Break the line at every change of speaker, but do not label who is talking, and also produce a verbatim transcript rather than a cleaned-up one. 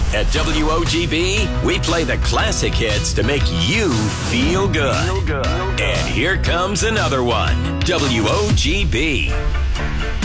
At W O G B, we play the classic hits to make you feel good. Feel good. And here comes another one. W O G B.